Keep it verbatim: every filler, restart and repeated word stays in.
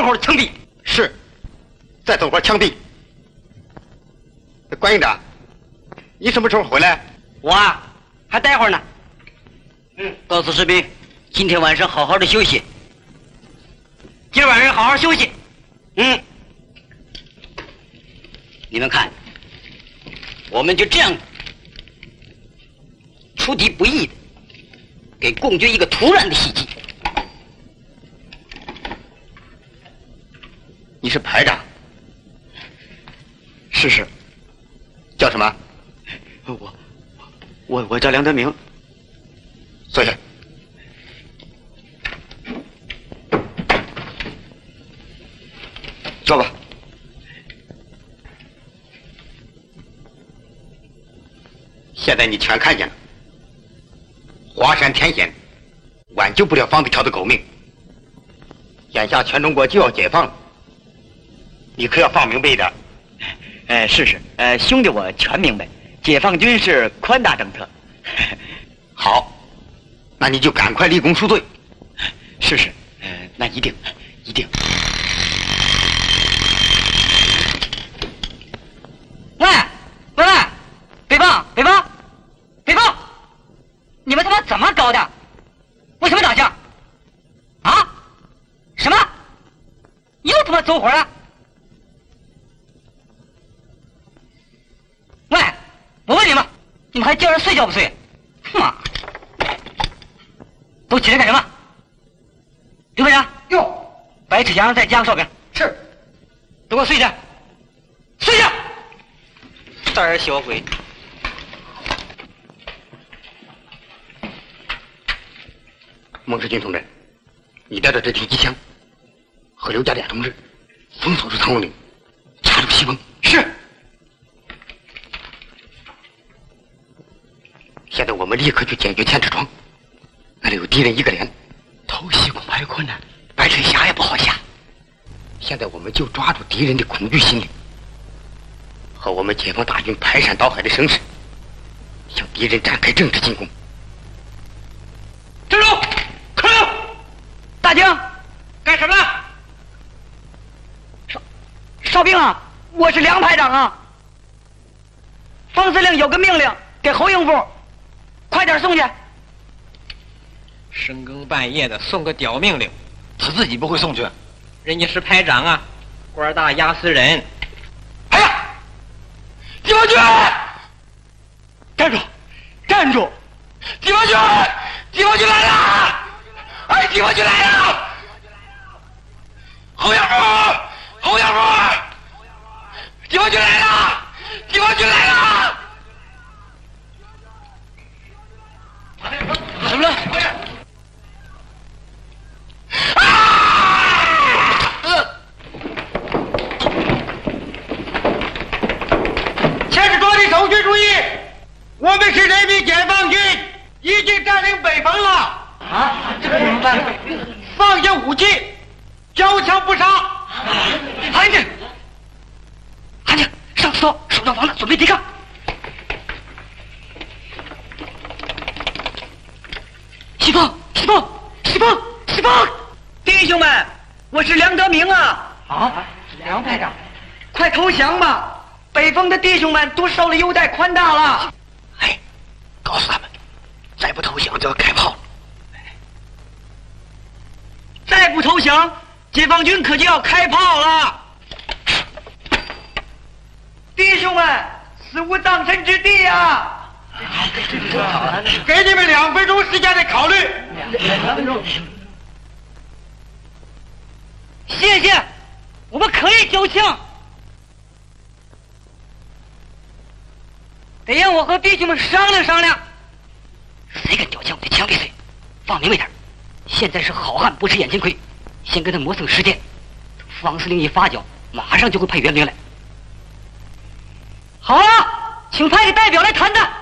等会儿枪毙。 是，再等会儿枪毙。关营长，你什么时候回来？ 我啊，还待会儿呢。嗯，告诉士兵，今天晚上好好的休息。今儿晚上好好休息。嗯，你们看，我们就这样出敌不意的给共军一个突然的袭击。 你是排长？ 是是。 叫什么？ 我我我叫梁德明。 坐下。坐吧。现在你全看见了，华山天险，挽救不了方子条的狗命。眼下全中国就要解放了，你可要放明白一点。 呃，是是，呃，兄弟我全明白，解放军是宽大政策。 好，那你就赶快立功赎罪。 是是，呃，那一定，一定。喂喂喂，北方北方北方，你们他妈怎么搞的？为什么打架？啊？什么？又他妈走火了？喂，我问你们，你们还叫人睡觉不睡？妈，都起来干什么？刘排长， 哟， 白纸墙再加个哨兵。 是， 都给我睡下，睡下！胆儿小鬼！ 孟世军同志，你带着这挺机枪和刘家典同志封锁住唐龙岭，掐住西风。 是。 现在我们立刻去解决千尺庄，那里有敌人一个连， 偷袭恐怕有困难， 白水峡也不好下。现在我们就抓住敌人的恐惧心理，和我们解放大军排山倒海的声势，向敌人展开政治进攻。 站住！可能！大警，干什么？哨哨兵啊，我是梁排长啊。方司令有个命令给侯应付，快点送去。 深更半夜的送个屌命令， 他自己不会送去。 人家是排长啊，官大压死人。 哎呀，解放军！站住！站住！解放军！解放军来了！哎，解放军来了！侯养福，侯养福，解放军来了！解放军来了！怎么了？ 千尺庄的守军注意，我们是人民解放军，已经占领北方了。啊，这怎么办？放下武器，交枪不杀。 安静，安静，上刺刀，守上房子，准备抵抗。西风，西风，西风，西风！弟兄们，我是梁德明啊！ 啊，梁排长， 快投降吧！北方的弟兄们都受了优待宽大了。 哎，告诉他们，再不投降就要开炮了。 再不投降，解放军可就要开炮了。弟兄们，死无葬身之地啊！ 给你们两分钟时间来考虑。 两分钟。谢谢，我们可以交枪。得让我和弟兄们商量商量。谁敢交枪，我就枪毙谁。放明白点，现在是好汉不吃眼前亏，先跟他磨蹭时间。方司令一发脚，马上就会派援兵来。好了，请派个代表来谈谈。